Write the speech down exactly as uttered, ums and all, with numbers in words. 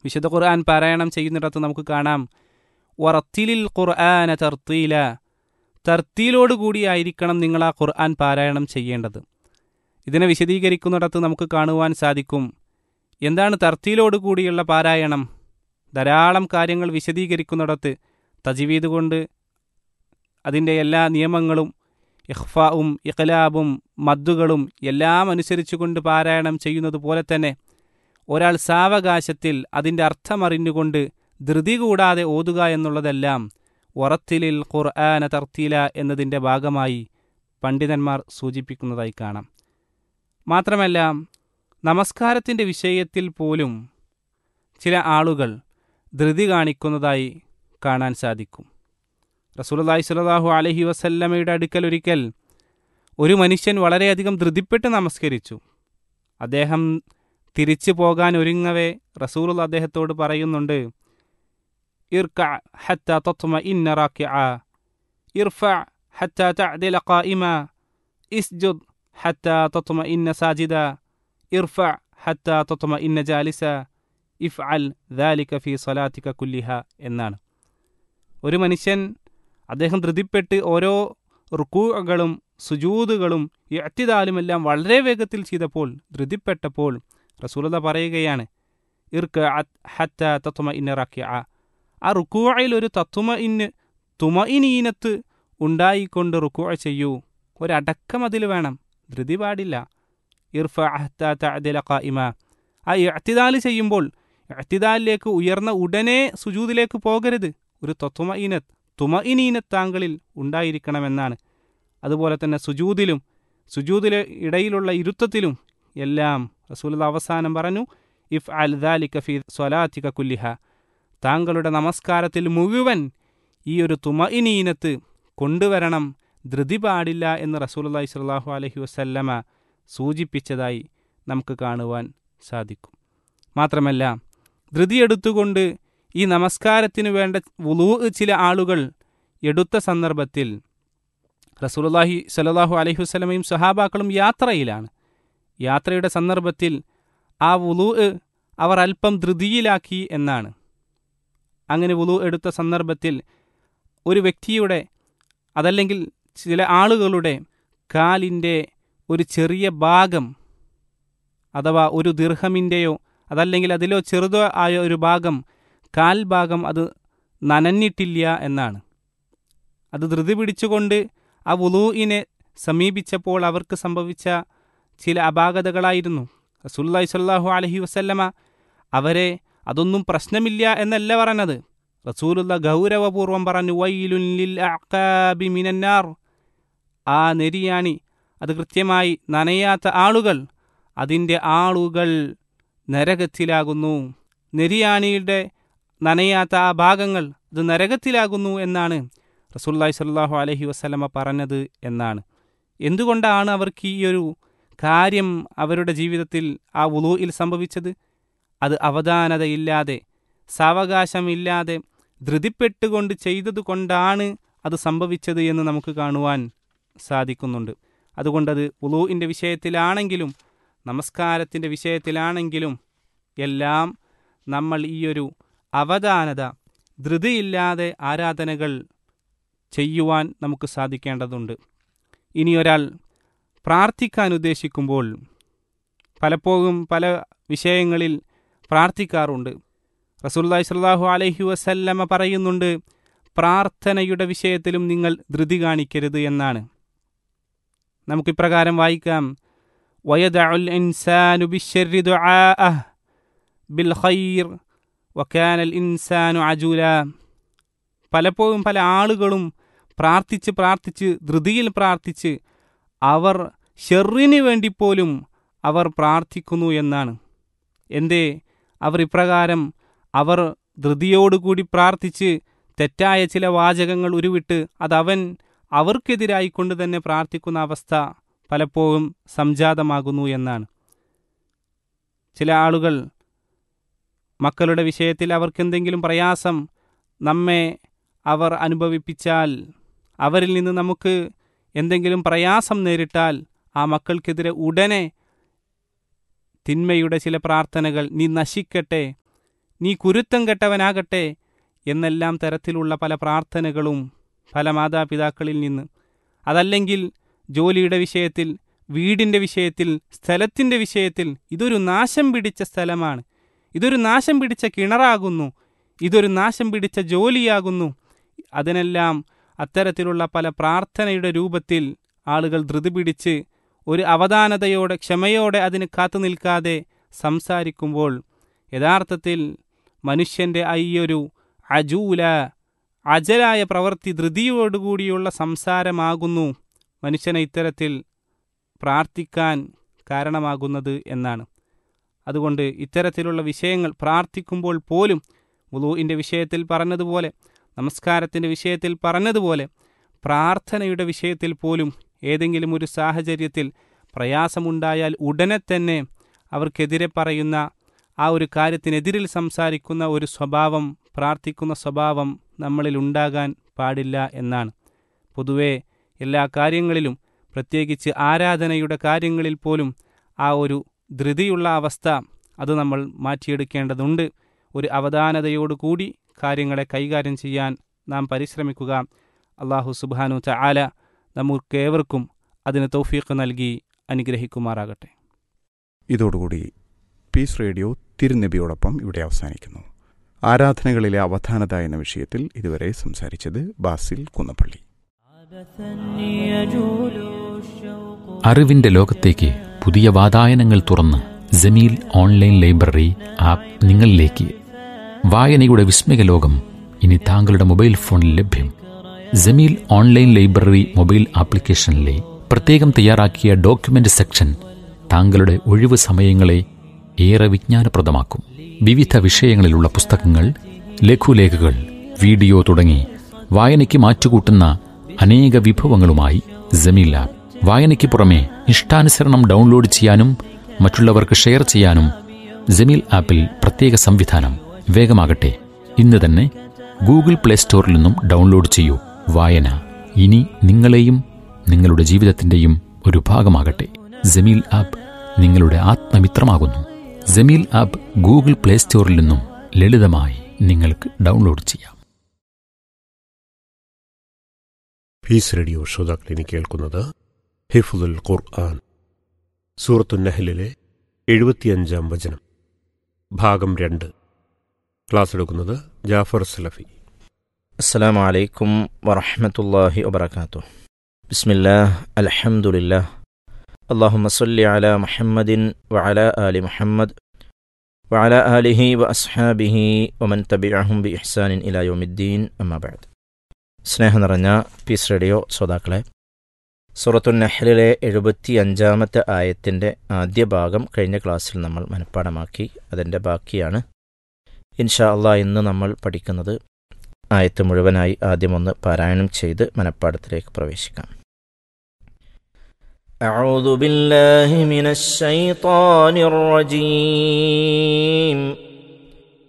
വിശുദ്ധ ഖുർആൻ പാരായണം ചെയ്യുന്നിടത്ത് നമുക്ക് കാണാം, വറത്തിലിൽ ഖുർആന തർത്തീല, തർത്തീലോടുകൂടിയായിരിക്കണം നിങ്ങൾ ആ ഖുർആൻ പാരായണം ചെയ്യേണ്ടത്. ഇതിനെ വിശദീകരിക്കുന്നിടത്ത് നമുക്ക് കാണുവാൻ സാധിക്കും, എന്താണ് തർത്തീലോടുകൂടിയുള്ള പാരായണം. ധാരാളം കാര്യങ്ങൾ വിശദീകരിക്കുന്നിടത്ത് തജ്വീദ് കൊണ്ട് അതിൻ്റെ എല്ലാ നിയമങ്ങളും ഇഖ്ഫാവും ഇഖ്ലാബും മദ്ദുകളും എല്ലാം അനുസരിച്ചുകൊണ്ട് പാരായണം ചെയ്യുന്നത് പോലെ തന്നെ ഒരാൾ സാവകാശത്തിൽ അതിൻ്റെ അർത്ഥമറിഞ്ഞുകൊണ്ട് ധൃതി കൂടാതെ ഓതുക എന്നുള്ളതെല്ലാം വറത്തിലിൽ ഖുർആന തർത്തീല എന്നതിൻ്റെ ഭാഗമായി പണ്ഡിതന്മാർ സൂചിപ്പിക്കുന്നതായി കാണാം. മാത്രമല്ല, നമസ്കാരത്തിൻ്റെ വിഷയത്തിൽ പോലും ചില ആളുകൾ ധൃതി കാണിക്കുന്നതായി കാണാൻ സാധിക്കും. റസൂലുള്ളാഹി സ്വല്ലല്ലാഹു അലൈഹി വസല്ലമയുടെ അടുക്കൽ ഒരിക്കൽ ഒരു മനുഷ്യൻ വളരെയധികം ധൃതിപ്പെട്ട് നമസ്കരിച്ചു. അദ്ദേഹം തിരിച്ചു പോകാൻ ഒരുങ്ങവേ റസൂലുള്ള അദ്ദേഹത്തോട് പറയുന്നുണ്ട്, ഇർകഅ ഹത്താ തത്മഇന്ന റാക്കിഅ, ഇർഫഅ ഹത്താ തഅദില ഖായിമ, ഇസ്ജുദ് ഹത്താ തത്മഇന്ന സാജിദ, ഇർഫഅ ഹത്താ തത്മഇന്ന ജാലിസ, ഇഫ്അൽ ദാലിക ഫീ സ്വലാത്തിക കുല്ലിഹ എന്നാണ്. ഒരു മനുഷ്യൻ അദ്ദേഹം ധൃതിപ്പെട്ട് ഓരോ റുകൂഅകളും സുജൂദുകളും ഇഅ്തിദാലുമെല്ലാം വളരെ വേഗത്തിൽ ചെയ്തപ്പോൾ, ധൃതിപ്പെട്ടപ്പോൾ റസൂലുള്ളാഹി പറയുകയാണ്, ഇർകഅ ഹത്താ തത്മഇന്ന റാക്കിഅ, ആ റുകൂഅയിൽ ഒരു തത്മഇന്ന് തുമഇനീനത്ത് ഉണ്ടായിക്കൊണ്ട് റുകൂഅ ചെയ്യൂ, ഒരടക്കം അതിൽ വേണം, ധൃതി പാടില്ല. ഇർഫഅ ഹത്താ തഅദില ഖായിമ, ആ ഇഅ്തിദാൽ ചെയ്യുമ്പോൾ ഇഅ്തിദാലിലേക്ക് ഉയർന്ന ഉടനെ സുജൂദിലേക്ക് പോകരുത്, ഒരു തത്മഇനത്ത് തുമഇനീനത്ത് താങ്കളിൽ ഉണ്ടായിരിക്കണമെന്നാണ്. അതുപോലെ തന്നെ സുജൂദിലും സുജൂദിലെ ഇടയിലുള്ള ഇരുത്തത്തിലും എല്ലാം റസൂലുള്ളാഹി അവസാനം പറഞ്ഞു, ഇഫ്അൽ ദാലിക ഫീ സ്വലാത്തിക കുല്ലിഹ, താങ്കളുടെ നമസ്കാരത്തിൽ മുഴുവൻ ഈ ഒരു തുമഇനീനത്ത് കൊണ്ടുവരണം, ധൃതി പാടില്ല എന്ന് റസൂലുള്ളാഹി സ്വല്ലല്ലാഹു അലൈഹി വസല്ലമ സൂചിപ്പിച്ചതായി നമുക്ക് കാണുവാൻ സാധിക്കും. മാത്രമല്ല, ധൃതിയെടുത്തുകൊണ്ട് ഈ നമസ്കാരത്തിന് വേണ്ട വുളൂ ചില ആളുകൾ എടുത്ത സന്ദർഭത്തിൽ റസൂലുള്ളാഹി സ്വല്ലല്ലാഹു അലൈഹി വസല്ലമയും സഹാബാക്കളും യാത്രയിലാണ്. യാത്രയുടെ സന്ദർഭത്തിൽ ആ വുളൂ അവർ അല്പം ധൃതിയിലാക്കി എന്നാണ്. അങ്ങനെ വുളൂ എടുത്ത സന്ദർഭത്തിൽ ഒരു വ്യക്തിയുടെ, അതല്ലെങ്കിൽ ചില ആളുകളുടെ കാലിൻ്റെ ഒരു ചെറിയ ഭാഗം, അഥവാ ഒരു ദിർഹമിൻ്റെയോ അതല്ലെങ്കിൽ അതിലോ ചെറുതോ ആയ ഒരു ഭാഗം, കാൽ ഭാഗം അത് നനഞ്ഞിട്ടില്ല എന്നാണ്. അത് ധൃതി പിടിച്ചുകൊണ്ട് ആ വുളൂഇനെ സമീപിച്ചപ്പോൾ അവർക്ക് സംഭവിച്ച ചില അപാകതകളായിരുന്നു. റസൂലുള്ളാഹി സ്വല്ലല്ലാഹു അലൈഹി വസല്ലമ അവരെ അതൊന്നും പ്രശ്നമില്ല എന്നല്ല പറഞ്ഞത്. റസൂലുള്ളാഹി ഗൗരവപൂർവ്വം പറഞ്ഞു, വൈലുൻ ലിൽ അഅഖാബി മിനന്നാർ, ആ നെരിയാണി അത് കൃത്യമായി നനയാത്ത ആളുകൾ, അതിൻ്റെ ആളുകൾ നരകത്തിലാകുന്നു. നെരിയാണിയുടെ നനയാത്ത ആ ഭാഗങ്ങൾ അത് നരകത്തിലാകുന്നു എന്നാണ് റസൂലുള്ളാഹി സ്വല്ലല്ലാഹു അലൈഹി വസല്ലമ പറഞ്ഞത് എന്നാണ്. എന്തുകൊണ്ടാണ് അവർക്ക് ഈ ഒരു കാര്യം അവരുടെ ജീവിതത്തിൽ ആ വുളൂഇൽ സംഭവിച്ചത്? അത് അവധാനതയില്ലാതെ സാവകാശമില്ലാതെ ധൃതിപ്പെട്ടുകൊണ്ട് ചെയ്തത് കൊണ്ടാണ് അത് സംഭവിച്ചത് എന്ന് നമുക്ക് കാണുവാൻ സാധിക്കുന്നുണ്ട്. അതുകൊണ്ടത് വുളൂഇൻ്റെ വിഷയത്തിലാണെങ്കിലും നമസ്കാരത്തിൻ്റെ വിഷയത്തിലാണെങ്കിലും എല്ലാം നമ്മൾ ഈയൊരു അവധാനത, ധൃതിയില്ലാതെ ആരാധനകൾ ചെയ്യുവാൻ നമുക്ക് സാധിക്കേണ്ടതുണ്ട്. ഇനി ഒരാൾ പ്രാർത്ഥിക്കാൻ ഉദ്ദേശിക്കുമ്പോൾ പലപ്പോഴും പല വിഷയങ്ങളിൽ പ്രാർത്ഥിക്കാറുണ്ട്. റസൂലുള്ളാഹി സ്വല്ലല്ലാഹു അലൈഹി വസല്ലമ പറയുന്നുണ്ട്, പ്രാർത്ഥനയുടെ വിഷയത്തിലും നിങ്ങൾ ധൃതി കാണിക്കരുത് എന്നാണ്. നമുക്കിപ്രകാരം വായിക്കാം, വയദഉൽ ഇൻസാനു ബിശ്ശർരി ദുആഅഹ് ബിൽ ഖൈർ വകാനൽ ഇൻസാനു അജൂല. പലപ്പോഴും പല ആളുകളും പ്രാർത്ഥിച്ച് പ്രാർത്ഥിച്ച് ധൃതിയിൽ പ്രാർത്ഥിച്ച് അവർ ഷെറിന് വേണ്ടി പോലും അവർ പ്രാർത്ഥിക്കുന്നു എന്നാണ്. എന്തേ അവർ ഇപ്രകാരം അവർ ധൃതിയോടുകൂടി പ്രാർത്ഥിച്ച് തെറ്റായ ചില വാചകങ്ങൾ ഉരുവിട്ട് അതവൻ അവർക്കെതിരായിക്കൊണ്ട് തന്നെ പ്രാർത്ഥിക്കുന്ന അവസ്ഥ പലപ്പോഴും സംജാതമാകുന്നു എന്നാണ്. ചില ആളുകൾ മക്കളുടെ വിഷയത്തിൽ അവർക്കെന്തെങ്കിലും പ്രയാസം നമ്മെ അവർ അനുഭവിപ്പിച്ചാൽ, അവരിൽ നിന്ന് നമുക്ക് എന്തെങ്കിലും പ്രയാസം നേരിട്ടാൽ ആ മക്കൾക്കെതിരെ ഉടനെ തിന്മയുടെ ചില പ്രാർത്ഥനകൾ, നീ നശിക്കട്ടെ, നീ കുരുത്തം കെട്ടവനാകട്ടെ എന്നെല്ലാം തരത്തിലുള്ള പല പ്രാർത്ഥനകളും പല മാതാപിതാക്കളിൽ നിന്ന്, അതല്ലെങ്കിൽ ജോലിയുടെ വിഷയത്തിൽ, വീടിൻ്റെ വിഷയത്തിൽ, സ്ഥലത്തിൻ്റെ വിഷയത്തിൽ, ഇതൊരു നാശം പിടിച്ച സ്ഥലമാണ്, ഇതൊരു നാശം പിടിച്ച കിണറാകുന്നു, ഇതൊരു നാശം പിടിച്ച ജോലിയാകുന്നു, അതിനെല്ലാം അത്തരത്തിലുള്ള പല പ്രാർത്ഥനയുടെ രൂപത്തിൽ ആളുകൾ ധൃതി പിടിച്ച് ഒരു അവധാനതയോടെ ക്ഷമയോടെ അതിന് കാത്തു നിൽക്കാതെ സംസാരിക്കുമ്പോൾ യഥാർത്ഥത്തിൽ മനുഷ്യൻ്റെ അയ്യൊരു അജൂല അജലായ പ്രവൃത്തി ധൃതിയോടുകൂടിയുള്ള സംസാരമാകുന്നു മനുഷ്യനെ ഇത്തരത്തിൽ പ്രാർത്ഥിക്കാൻ കാരണമാകുന്നത് എന്നാണ്. അതുകൊണ്ട് ഇത്തരത്തിലുള്ള വിഷയങ്ങൾ പ്രാർത്ഥിക്കുമ്പോൾ പോലും വുളൂഇൻ്റെ വിഷയത്തിൽ പറഞ്ഞതുപോലെ, നമസ്കാരത്തിൻ്റെ വിഷയത്തിൽ പറഞ്ഞതുപോലെ, പ്രാർത്ഥനയുടെ വിഷയത്തിൽ പോലും ഏതെങ്കിലും ഒരു സാഹചര്യത്തിൽ പ്രയാസമുണ്ടായാൽ ഉടനെ തന്നെ അവർക്കെതിരെ പറയുന്ന ആ ഒരു കാര്യത്തിനെതിരിൽ സംസാരിക്കുന്ന ഒരു സ്വഭാവം, പ്രാർത്ഥിക്കുന്ന സ്വഭാവം നമ്മളിൽ ഉണ്ടാകാൻ പാടില്ല എന്നാണ്. പൊതുവേ എല്ലാ കാര്യങ്ങളിലും, പ്രത്യേകിച്ച് ആരാധനയുടെ കാര്യങ്ങളിൽ പോലും ആ ഒരു ധൃതിയുള്ള അവസ്ഥ അത് നമ്മൾ മാറ്റിയെടുക്കേണ്ടതുണ്ട്. ഒരു അവധാനതയോടുകൂടി കാര്യങ്ങളെ കൈകാര്യം ചെയ്യാൻ നാം പരിശ്രമിക്കുക. അല്ലാഹു സുബ്ഹാനഹു തആല നമുക്കേവർക്കും അതിന് തൗഫീഖ് നൽകി അനുഗ്രഹിക്കുമാറാകട്ടെ. ഇതോടുകൂടി പീസ് റേഡിയോ തിരുനബിയോടൊപ്പം ഇവിടെ അവസാനിക്കുന്നു. ആരാധനകളിലെ അവധാനത എന്ന വിഷയത്തിൽ ഇതുവരെ സംസാരിച്ചത് ബാസിൽ കുന്നപ്പള്ളി. അറിവിന്റെ ലോകത്തേക്ക് പുതിയ വാതായനങ്ങൾ തുറന്ന് ജമീൽ ഓൺലൈൻ ലൈബ്രറി ആപ്പ് നിങ്ങളിലേക്ക്. വായനയുടെ വിസ്മയ ലോകം ഇനി താങ്കളുടെ മൊബൈൽ ഫോണിൽ ലഭ്യം. ജമീൽ ഓൺലൈൻ ലൈബ്രറി മൊബൈൽ ആപ്ലിക്കേഷനിലെ പ്രത്യേകം തയ്യാറാക്കിയ ഡോക്യുമെന്റ് സെക്ഷൻ താങ്കളുടെ ഒഴിവ് സമയങ്ങളെ ഏറെ വിജ്ഞാനപ്രദമാക്കും. വിവിധ വിഷയങ്ങളിലുള്ള പുസ്തകങ്ങൾ, ലഘുലേഖകൾ, വീഡിയോ തുടങ്ങി വായനയ്ക്ക് മാറ്റുകൂട്ടുന്ന അനേക വിഭവങ്ങളുമായി ജമീൽ ആപ്പ്. വായനയ്ക്ക് പുറമെ ഇഷ്ടാനുസരണം ഡൗൺലോഡ് ചെയ്യാനും മറ്റുള്ളവർക്ക് ഷെയർ ചെയ്യാനും ജമീൽ ആപ്പിൽ പ്രത്യേക സംവിധാനം. വേഗമാകട്ടെ, ഇന്ന് തന്നെ ഗൂഗിൾ പ്ലേ സ്റ്റോറിൽ നിന്നും ഡൗൺലോഡ് ചെയ്യൂ. വായന ഇനി നിങ്ങളെയും നിങ്ങളുടെ ജീവിതത്തിന്റെയും ഒരു ഭാഗമാകട്ടെ. ജമീൽ ആപ്പ് നിങ്ങളുടെ ആത്മമിത്രമാകുന്നു. ജമീൽ ആപ്പ് ഗൂഗിൾ പ്ലേ സ്റ്റോറിൽ നിന്നും ലളിതമായി നിങ്ങൾക്ക് ഡൗൺലോഡ് ചെയ്യാം. പീസ് റേഡിയോ ശ്രോതാക്കളിനി കേൾക്കുന്നത് ഹിഫ്ദുൽ ഖുർആൻ, സൂറത്തുൻ നഹ്ലിലെ എഴുപത്തിയഞ്ചാം വചനം, ഭാഗം രണ്ട്. ക്ലാസ് എടുക്കുന്നത് ജാഫർ സലഫി. അസ്സലാമു അലൈക്കും വറഹ്മത്തുള്ളാഹി വബറകാതുഹു. ബിസ്മില്ലാഹ്, അൽഹംദുലില്ലാഹ്, അല്ലാഹുമ്മ സ്വല്ലി അലാ മുഹമ്മദിൻ വഅലാ ആലി മുഹമ്മദ് വഅലാ ആലിഹി വഅസ്ഹാബിഹി വമൻ തബിഅഹും ബിഇഹ്സാനിൻ ഇലാ യൗമിദ്ദീൻ. അമ്മാ ബഅദ്. സ്നേഹം നിറഞ്ഞ പീസ് റേഡിയോ ശ്രോതാക്കളെ, സൂറത്തുൻ നഹ്ലിലെ എഴുപത്തി അഞ്ചാമത്തെ ആയത്തിൻ്റെ ആദ്യ ഭാഗം കഴിഞ്ഞ ക്ലാസ്സിൽ നമ്മൾ മനഃപ്പാഠമാക്കി. അതിൻ്റെ ബാക്കിയാണ് ഇൻഷാ അല്ലാഹ് ഇന്ന് നമ്മൾ പഠിക്കുന്നത്. ആയത്ത് മുഴുവനായി ആദ്യമൊന്ന് പാരായണം ചെയ്ത് മനഃപ്പാഠത്തിലേക്ക് പ്രവേശിക്കാം. അഊദു ബില്ലാഹി മിനശ് ശൈത്വാനിർ റജീം.